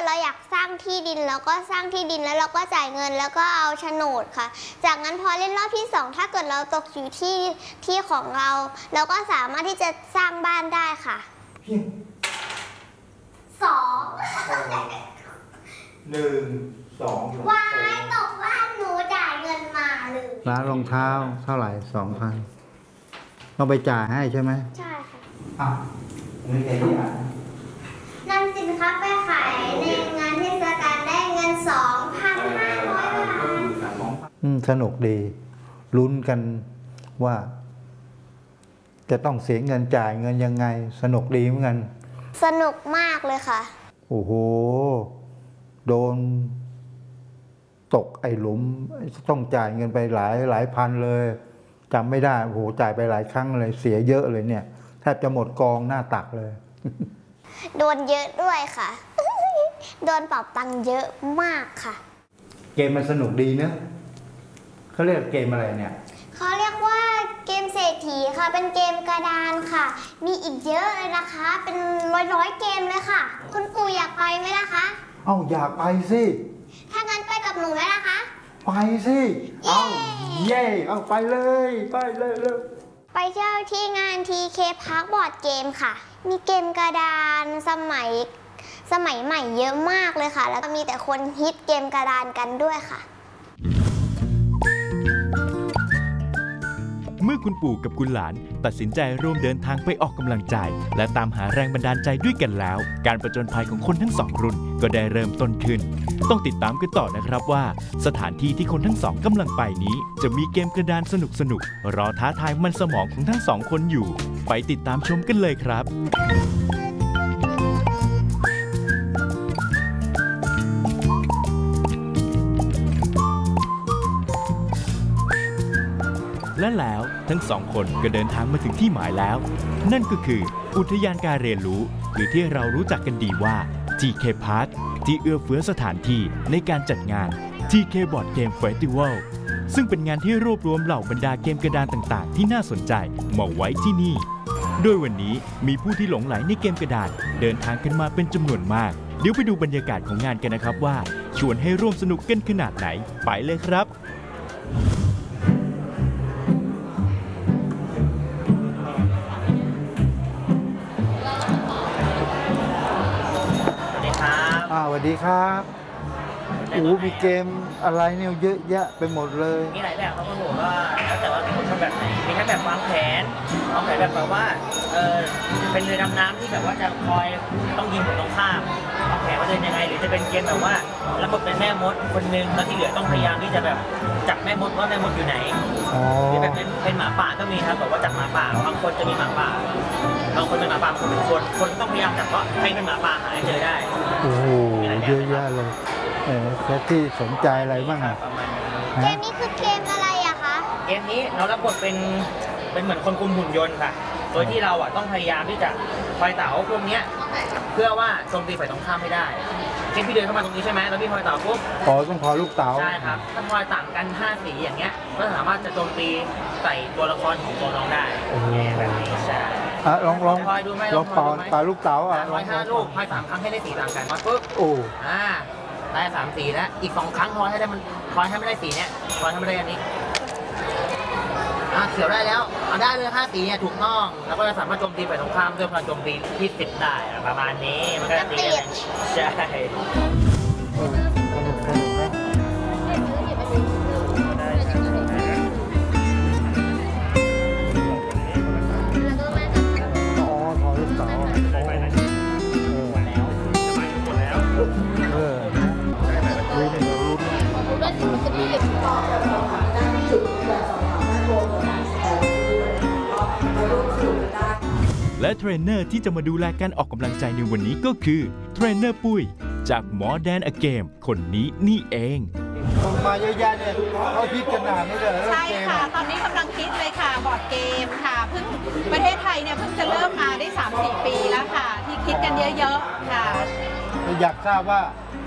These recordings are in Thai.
เราอยากสร้างที่ดินแล้วก็สร้างที่ดินแล้วเราก็จ่ายเงินแล้วก็เอาโฉนดค่ะจากนั้นพอเล่นรอบที่2ถ้าเกิดเราตกอยู่ที่ของเราก็สามารถที่จะสร้างบ้านได้ค่ะ2 วายตกบ้านหนูจ่ายเงินมาเลยร้านรองเท้าเท่าไหร่ 2,000ต้องไปจ่ายให้ใช่ไหมใช่ค่ะไม่ใช่ที่อ่านนำสินค้าไปขายในงานเทศกาลได้เงิน 2,500 บาทสนุกดีลุ้นกันว่าจะต้องเสียเงินจ่ายเงินยังไงสนุกดีเหมือนกันสนุกมากเลยค่ะโอ้โหโดนตกไอ้หลุมต้องจ่ายเงินไปหลายพันเลยจำไม่ได้โอ้โหจ่ายไปหลายครั้งเลยเสียเยอะเลยเนี่ยแทบจะหมดกองหน้าตักเลยโดนเยอะด้วยค่ะโดนปรับตังค์เยอะมากค่ะเกมมันสนุกดีเนอะเขาเรียกเกมอะไรเนี่ยเขาเรียกว่าเกมเศรษฐีค่ะเป็นเกมกระดานค่ะมีอีกเยอะเลยนะคะเป็นร้อยเกมเลยค่ะคุณปู่อยากไปไหมล่ะคะอยากไปสิถ้างั้นไปกับหนูไหมล่ะคะไปสิเย่ไปเลยไปเที่ยวที่งาน TK Park บอร์ดเกมค่ะมีเกมกระดานสมัยใหม่เยอะมากเลยค่ะแล้วก็มีแต่คนฮิตเกมกระดานกันด้วยค่ะเมื่อคุณปู่กับคุณหลานตัดสินใจร่วมเดินทางไปออกกำลังใจและตามหาแรงบันดาลใจด้วยกันแล้วการผจญภัยของคนทั้งสองรุ่นก็ได้เริ่มต้นขึ้นต้องติดตามกันต่อนะครับว่าสถานที่ที่คนทั้งสองกำลังไปนี้จะมีเกมกระดานสนุกรอท้าทายมันสมองของทั้งสองคนอยู่ไปติดตามชมกันเลยครับและแล้วทั้งสองคนก็เดินทางมาถึงที่หมายแล้วนั่นก็คืออุทยานการเรียนรู้หรือที่เรารู้จักกันดีว่า TK Park ที่เอื้อเฟื้อสถานที่ในการจัดงาน TK Board Game Festival ซึ่งเป็นงานที่รวบรวมเหล่าบรรดาเกมกระดานต่างๆที่น่าสนใจมาไว้ที่นี่โดยวันนี้มีผู้ที่หลงใหลในเกมกระดานเดินทางกันมาเป็นจำนวนมากเดี๋ยวไปดูบรรยากาศของงานกันนะครับว่าชวนให้ร่วมสนุกกันขนาดไหนไปเลยครับสวัสดีครับมีเกมอะไรเนี่ยเยอะแยะไปหมดเลยมีหลายแบบครับคุณปู่ก็แล้วแต่ว่าคุณชอบแบบไหนมีทั้งแบบวางแผนแบบว่าเป็นเรือดำน้ำที่แบบว่าจะคอยต้องยิงฝั่งตรงข้ามวางแผนว่าเดินยังไงหรือจะเป็นเกมแบบว่ารับบทเป็นแม่มดคนนึงแล้วที่เหลือต้องพยายามที่จะแบบจับแม่มดว่าแม่มดอยู่ไหนหรือแบบเป็นหมาป่าก็มีครับแบบว่าจับหมาป่าบางคนจะมีหมาป่าบางคนเป็นหมาป่าบางคนเป็นคนต้องพยายามจับว่าใครเป็นหมาป่าหาให้เจอได้โอ้โหเยอะแยะเลยแค่ที่สนใจอะไรบ้างเกมนี้คือเกมอะไรอะคะเกมนี้เรารับบทเป็นเหมือนคนคุมหุ่นยนต์ค่ะโดยที่เราต้องพยายามที่จะคอยเต่าพวกนี้เพื่อว่าโจมตีฝ่ายตรงข้ามไม่ได้เช่นพี่เดินเข้ามาตรงนี้ใช่ไหมแล้วพี่คอยเต่าปุ๊บต้องคอยลูกเต๋าใช่ครับถ้าคอยต่างกัน5 สีอย่างเงี้ยก็สามารถจะโจมตีใส่ตัวละครของตัวน้องได้แบบนี้ใช่ลองคอยดูไหมลองเป่าลูกเต๋าคอย5 ลูกคอย3 ครั้งให้ได้สีต่างกันมาปุ๊บได้3 สีแล้วอีก2 ครั้งคอยให้ได้มันคอยให้ไม่ได้สีเนี้ยคอยให้ไม่ได้อันนี้เขียวได้แล้วได้เลย5 สีเนี่ยถูกต้องแล้วก็จะสามารถโจมตีฝ่ายตรงข้ามด้วยพลังโจมตีที่10ได้ประมาณนี้มันก็ตีกันใช่และเทรนเนอร์ที่จะมาดูแลการออกกำลังใจในวันนี้ก็คือเทรนเนอร์ปุ้ยจากหมอแดนอเกมคนนี้นี่เองคนมาเยอะแยะเนี่ยเขาคิดขนาดนี้เลยใช่ค่ะตอนนี้กำลังคิดเลยค่ะบอร์ดเกมค่ะเพิ่งประเทศไทยเนี่ยเพิ่งจะเริ่มมาได้ 3-4 ปีแล้วค่ะที่คิดกันเยอะๆค่ะอยากทราบว่า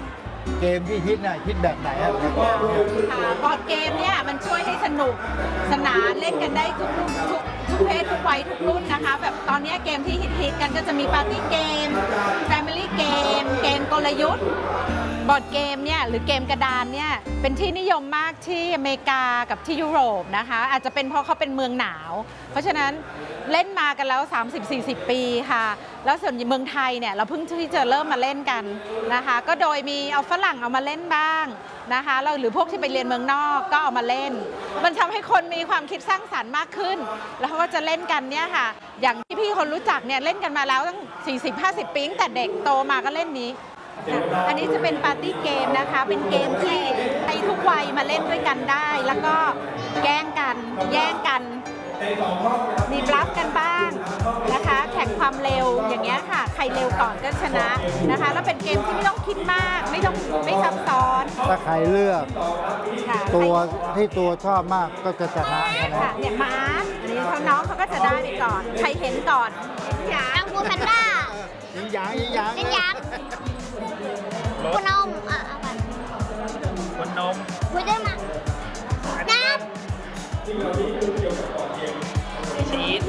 เกมที่ฮิตน่ะฮิตแบบไหนอะบอร์ดเกมเนี่ยมันช่วยให้สนุกสนานเล่นกันได้ทุกเพศทุกวัยทุกรุ่นนะคะแบบตอนนี้เกมที่ฮิตกันก็จะมีปาร์ตี้เกม Family เกม เกมกลยุทธ์บอร์ดเกมเนี่ยหรือเกมกระดานเนี่ยเป็นที่นิยมมากที่อเมริกากับที่ยุโรปนะคะอาจจะเป็นเพราะเขาเป็นเมืองหนาวเพราะฉะนั้นเล่นมากันแล้ว 30-40 ปีค่ะแล้วส่วนเมืองไทยเนี่ยเราเพิ่งที่จะเริ่มมาเล่นกันนะคะก็โดยมีเอาฝรั่งเอามาเล่นบ้างนะคะเราหรือพวกที่ไปเรียนเมืองนอกก็เอามาเล่นมันทำให้คนมีความคิดสร้างสรรค์มากขึ้นแล้วเขาก็จะเล่นกันเนี่ยค่ะอย่างที่พี่คนรู้จักเนี่ยเล่นกันมาแล้วตั้ง 40-50 ปีตั้งแต่เด็กโตมาก็เล่นนี้อันนี้จะเป็นปาร์ตี้เกมนะคะเป็นเกมที่ให้ทุกวัยมาเล่นด้วยกันได้แล้วก็แย่งกันมีบลัฟกันบ้างนะคะแข่งความเร็วอย่างเงี้ยค่ะใครเร็วก่อนก็ชนะนะคะแล้วเป็นเกมที่ไม่ต้องคิดมากไม่ซับซ้อนถ้าใครเลือกค่ะตัวที่ตัวชอบมากก็จะชนะค่ะเนี่ยม้าอันนี้น้องเขาก็จะได้ไปก่อนใครเห็นก่อนอังกูแพนด้ายิงยางยิงยางเป็นยักษ์คุณนมเอาไปคนนมคุยได้มาน้ชีส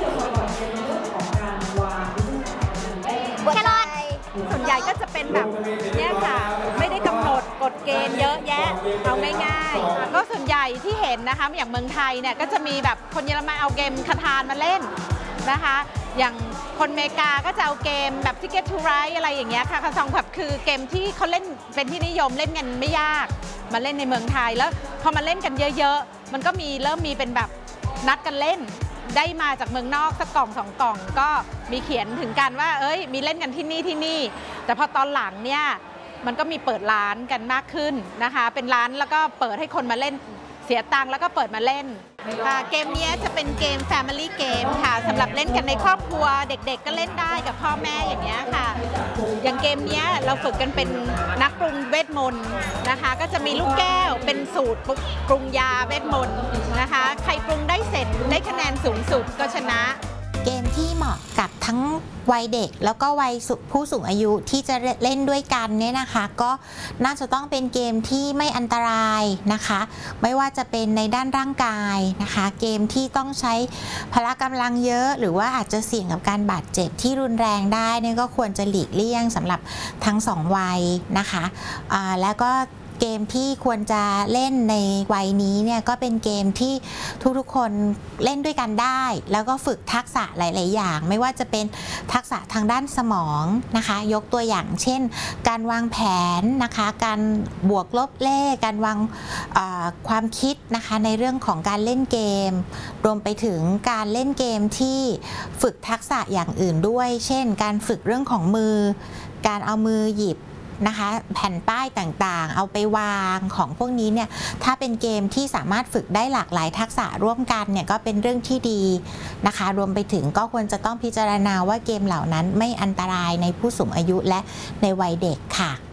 ำแครอทส่วนใหญ่ก็จะเป็นแบบเนี่ยค่ะไม่ได้กำหนดกฎเกณฑ์เยอะแยะเอาง่ายๆก็ส่วนใหญ่ที่เห็นนะคะอย่างเมืองไทยเนี่ยก็จะมีแบบคนเยอรมันเอาเกมคาทานมาเล่นนะคะอย่างคนอเมริกาก็จะเอาเกมแบบ Ticket to Ride อะไรอย่างเงี้ยค่ะคาซองแบบคือเกมที่เขาเล่นเป็นที่นิยมเล่นกันไม่ยากมาเล่นในเมืองไทยแล้วพอมาเล่นกันเยอะๆมันก็เริ่มมีเป็นแบบนัดกันเล่นได้มาจากเมืองนอกสักกล่อง2 กล่องก็มีเขียนถึงกันว่าเอ้ยมีเล่นกันที่นี่แต่พอตอนหลังเนี่ยมันก็มีเปิดร้านกันมากขึ้นนะคะเป็นร้านแล้วก็เปิดให้คนมาเล่นเสียตังค์แล้วก็เปิดมาเล่นเกมนี้จะเป็นเกม Family Game ค่ะสำหรับเล่นกันในครอบครัวเด็กๆก็เล่นได้กับพ่อแม่อย่างเงี้ยค่ะอย่างเกมนี้เราฝึกกันเป็นนักปรุงเวทมนต์นะคะก็จะมีลูกแก้วเป็นสูตรปรุงยาเวทมนต์นะคะใครปรุงได้เสร็จได้คะแนนสูงสุดก็ชนะเกมที่เหมาะกับทั้งวัยเด็กแล้วก็วัยผู้สูงอายุที่จะเล่นด้วยกันเนี่ยนะคะก็น่าจะต้องเป็นเกมที่ไม่อันตรายนะคะไม่ว่าจะเป็นในด้านร่างกายนะคะเกมที่ต้องใช้พละกำลังเยอะหรือว่าอาจจะเสี่ยงกับการบาดเจ็บที่รุนแรงได้เนี่ยก็ควรจะหลีกเลี่ยงสำหรับทั้ง2 วัยนะคะแล้วก็เกมที่ควรจะเล่นในวัยนี้เนี่ยก็เป็นเกมที่ทุกๆคนเล่นด้วยกันได้แล้วก็ฝึกทักษะหลายๆอย่างไม่ว่าจะเป็นทักษะทางด้านสมองนะคะยกตัวอย่างเช่นการวางแผนนะคะการบวกลบเลขการวางความคิดนะคะในเรื่องของการเล่นเกมรวมไปถึงการเล่นเกมที่ฝึกทักษะอย่างอื่นด้วยเช่นการฝึกเรื่องของมือการเอามือหยิบนะคะแผ่นป้ายต่างๆเอาไปวางของพวกนี้เนี่ยถ้าเป็นเกมที่สามารถฝึกได้หลากหลายทักษะร่วมกันเนี่ยก็เป็นเรื่องที่ดีนะคะรวมไปถึงก็ควรจะต้องพิจารณาว่าเกมเหล่านั้นไม่อันตรายในผู้สูงอายุและในวัยเด็กค่ะ